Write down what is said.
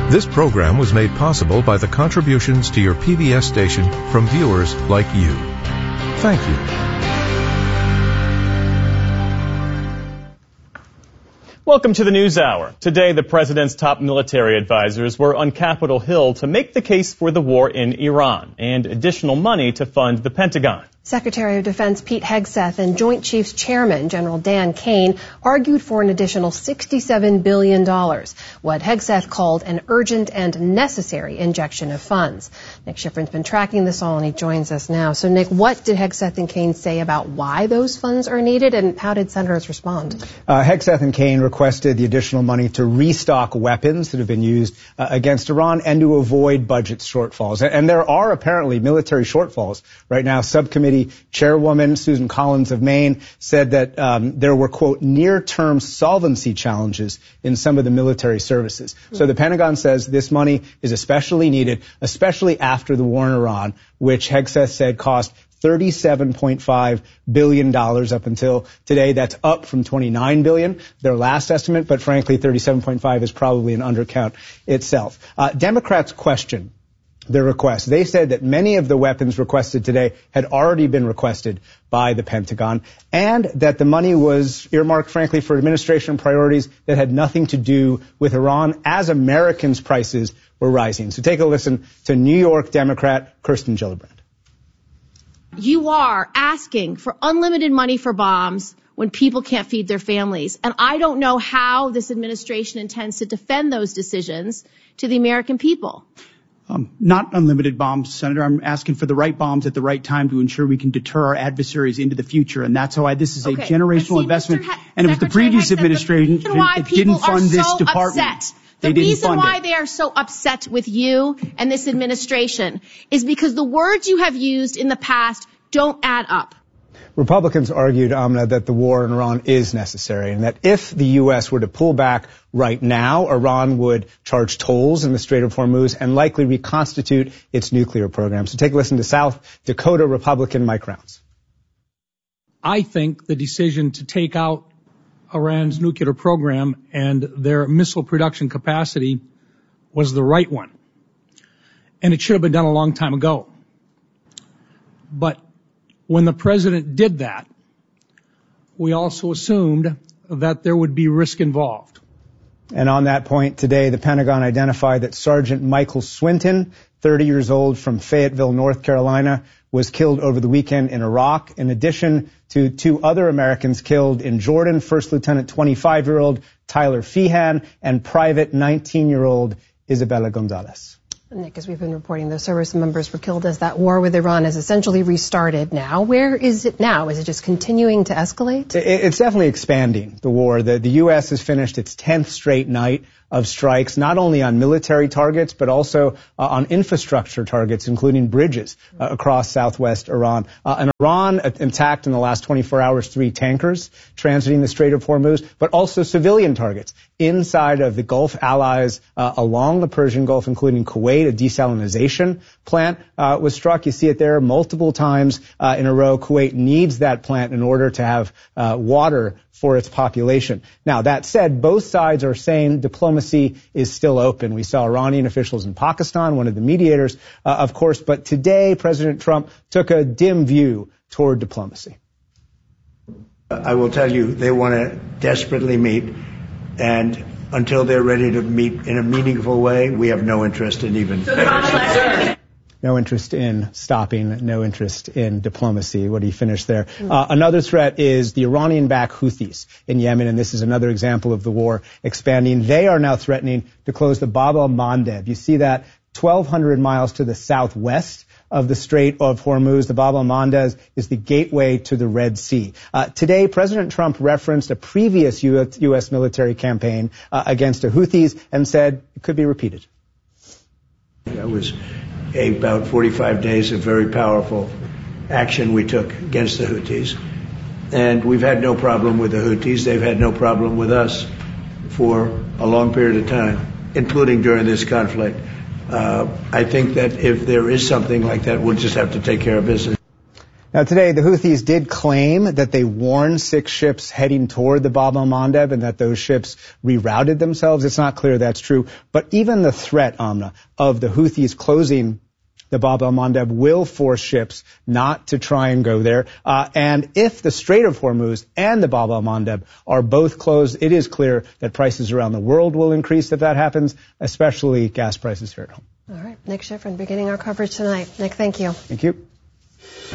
This program was made possible by the contributions to your PBS station from viewers like you. Thank you. Welcome to the News Hour. Today, the president's top military advisors were on Capitol Hill to make the case for the war in Iran and additional money to fund the Pentagon. Secretary of Defense Pete Hegseth and Joint Chiefs Chairman General Dan Kane argued for an additional $67 billion, what Hegseth called an urgent and necessary injection of funds. Nick Schifrin's been tracking this all, and he joins us now. So, Nick, what did Hegseth and Kane say about why those funds are needed, and how did senators respond? Hegseth and Kane requested the additional money to restock weapons that have been used against Iran and to avoid budget shortfalls. And there are apparently military shortfalls right now. Subcommittee Chairwoman Susan Collins of Maine said that there were, quote, near-term solvency challenges in some of the military services. So the Pentagon says this money is especially needed, especially after the war in Iran, which Hegseth said cost $37.5 billion up until today. That's up from $29 billion, their last estimate, but frankly, 37.5 is probably an undercount itself. Democrats question the request. They said that many of the weapons requested today had already been requested by the Pentagon, and that the money was earmarked, frankly, for administration priorities that had nothing to do with Iran as Americans' prices were rising. So take a listen to New York Democrat Kirsten Gillibrand. You are asking for unlimited money for bombs when people can't feed their families. And I don't know how this administration intends to defend those decisions to the American people. Not unlimited bombs, Senator. I'm asking for the right bombs at the right time to ensure we can deter our adversaries into the future. And that's why this is a generational investment. And it was the previous administration that didn't fund this department. The reason why they are so upset with you and this administration is because the words you have used in the past don't add up. Republicans argued, Amna, that the war in Iran is necessary and that if the U.S. were to pull back right now, Iran would charge tolls in the Strait of Hormuz and likely reconstitute its nuclear program. So take a listen to South Dakota Republican Mike Rounds. I think the decision to take out Iran's nuclear program and their missile production capacity was the right one. And it should have been done a long time ago. But when the president did that, we also assumed that there would be risk involved. And on that point today, the Pentagon identified that Sergeant Michael Swinton, 30 years old from Fayetteville, North Carolina, was killed over the weekend in Iraq, in addition to two other Americans killed in Jordan, First Lieutenant 25-year-old Tyler Feehan and Private 19-year-old Isabella Gonzalez. Nick, as we've been reporting, those service members were killed as that war with Iran has essentially restarted now. Where is it now? Is it just continuing to escalate? It's definitely expanding, the war. The U.S. has finished its 10th straight night of strikes, not only on military targets, but also on infrastructure targets, including bridges across southwest Iran. And Iran attacked in the last 24 hours 3 tankers transiting the Strait of Hormuz, but also civilian targets inside of the Gulf allies along the Persian Gulf, including Kuwait. A desalinization plant was struck. You see it there multiple times in a row. Kuwait needs that plant in order to have water for its population. Now, that said, both sides are saying diplomacy is still open. We saw Iranian officials in Pakistan, one of the mediators, of course, but today President Trump took a dim view toward diplomacy. I will tell you, they want to desperately meet, and until they're ready to meet in a meaningful way, we have no interest in even... No interest in stopping, no interest in diplomacy. What do you finish there? Another threat is the Iranian-backed Houthis in Yemen, and this is another example of the war expanding. They are now threatening to close the Bab el-Mandeb. You see that 1,200 miles to the southwest of the Strait of Hormuz. The Bab el-Mandeb is the gateway to the Red Sea. Today, President Trump referenced a previous U.S. military campaign against the Houthis and said it could be repeated. That was about 45 days of very powerful action we took against the Houthis. And we've had no problem with the Houthis. They've had no problem with us for a long period of time, including during this conflict. I think that if there is something like that, we'll just have to take care of business. Now, today, the Houthis did claim that they warned 6 ships heading toward the Bab el-Mandeb and that those ships rerouted themselves. It's not clear that's true. But even the threat, Amna, of the Houthis closing the Bab el-Mandeb will force ships not to try and go there. And if the Strait of Hormuz and the Bab el-Mandeb are both closed, it is clear that prices around the world will increase if that happens, especially gas prices here at home. All right. Nick Schifrin beginning our coverage tonight. Nick, thank you. Thank you.